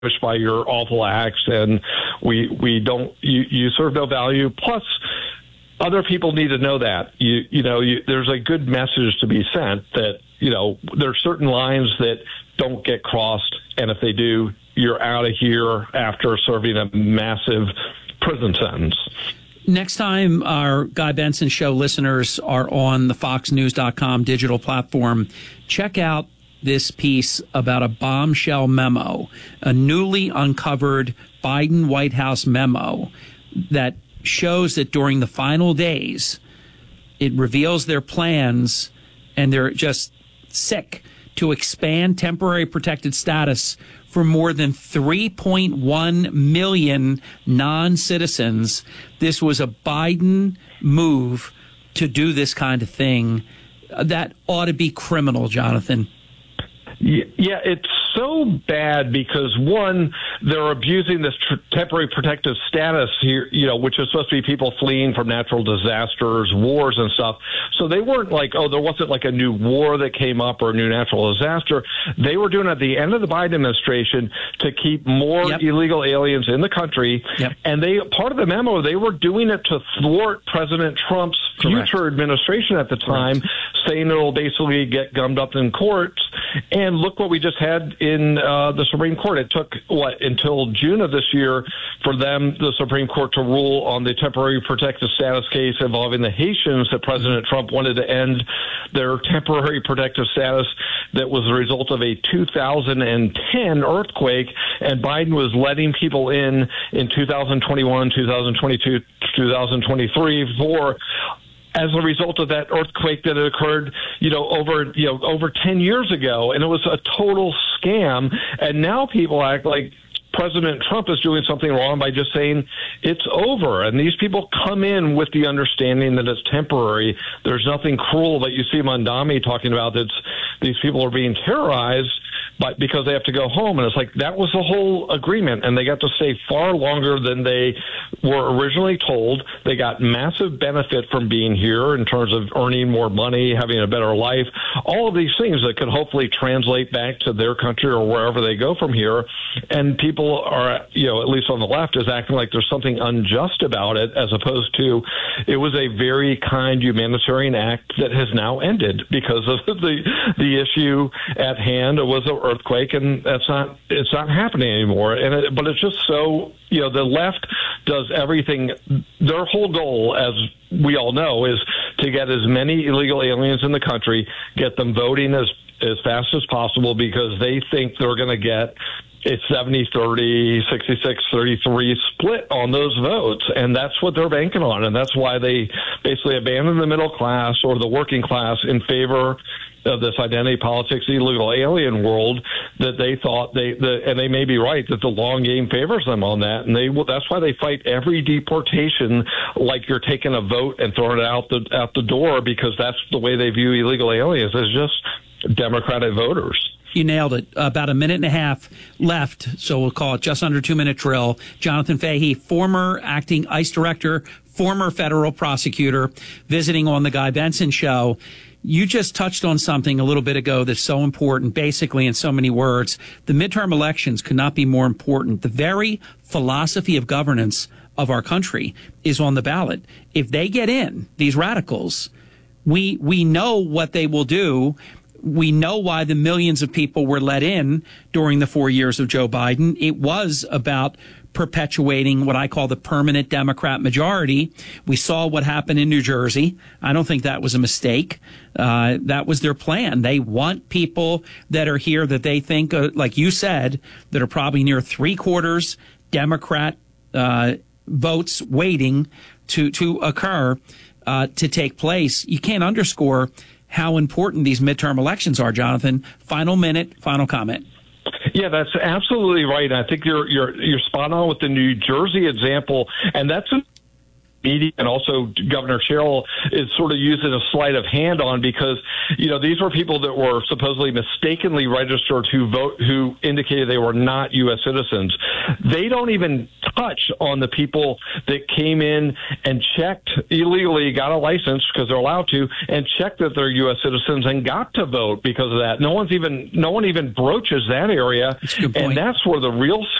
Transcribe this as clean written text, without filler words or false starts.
by your awful acts, and we don't, you serve no value. Plus, other people need to know that. There's a good message to be sent that, there are certain lines that don't get crossed, and if they do, you're out of here after serving a massive prison sentence. Next time our Guy Benson Show listeners are on the FoxNews.com digital platform, check out this piece about a bombshell memo, a newly uncovered Biden White House memo that shows that during the final days, it reveals their plans, and they're just sick to expand temporary protected status for more than 3.1 million non-citizens. This was a Biden move to do this kind of thing. That ought to be criminal, Jonathan. Yeah, it's so bad because, one, they're abusing this temporary protective status here, which is supposed to be people fleeing from natural disasters, wars and stuff. So they weren't like, there wasn't like a new war that came up or a new natural disaster. They were doing it at the end of the Biden administration to keep more illegal aliens in the country. Yep. And part of the memo, they were doing it to thwart President Trump's future administration at the time, saying it'll basically get gummed up in courts. And look what we just had in the Supreme Court. It took, until June of this year for the Supreme Court, to rule on the temporary protective status case involving the Haitians that President Trump wanted to end their temporary protective status that was the result of a 2010 earthquake. And Biden was letting people in 2021, 2022, 2023 as a result of that earthquake that had occurred, over 10 years ago. And it was a total scam. And now people act like President Trump is doing something wrong by just saying it's over. And these people come in with the understanding that it's temporary. There's nothing cruel that you see Mondami talking about. These people are being terrorized because they have to go home. And it's like, that was the whole agreement. And they got to stay far longer than they were originally told. They got massive benefit from being here in terms of earning more money, having a better life, all of these things that could hopefully translate back to their country or wherever they go from here. And people are, at least on the left, is acting like there's something unjust about it, as opposed to it was a very kind humanitarian act that has now ended because of the issue at hand. It was an earthquake, and it's not happening anymore. But it's just so, the left does everything. Their whole goal, as we all know, is to get as many illegal aliens in the country, get them voting as fast as possible, because they think they're going to get a 70-30, 66-33 split on those votes. And that's what they're banking on. And that's why they basically abandon the middle class or the working class in favor of this identity politics, illegal alien world that they thought and they may be right, that the long game favors them on that. And that's why they fight every deportation like you're taking a vote and throwing it out the door, because that's the way they view illegal aliens, as just Democratic voters. You nailed it. About a minute and a half left, so we'll call it just under 2-minute drill. Jonathan Fahey, former acting ICE director, former federal prosecutor, visiting on the Guy Benson Show. You just touched on something a little bit ago that's so important, basically in so many words. The midterm elections could not be more important. The very philosophy of governance of our country is on the ballot. If they get in, these radicals, we know what they will do. We know why the millions of people were let in during the 4 years of Joe Biden. It was about perpetuating what I call the permanent Democrat majority. We saw what happened in New Jersey. I don't think that was a mistake. That was their plan. They want people that are here that they think, like you said, that are probably near 3/4 Democrat votes waiting to occur, to take place. You can't underscore how important these midterm elections are, Jonathan. Final minute, final comment. Yeah, that's absolutely right. I think you're spot on with the New Jersey example, and that's a media, and also Governor Sherrill is sort of using a sleight of hand on, because these were people that were supposedly mistakenly registered who indicated they were not U.S. citizens. They don't even touch on the people that came in and checked illegally, got a license because they're allowed to, and checked that they're U.S. citizens and got to vote because of that. No one even broaches that area, and that's where the real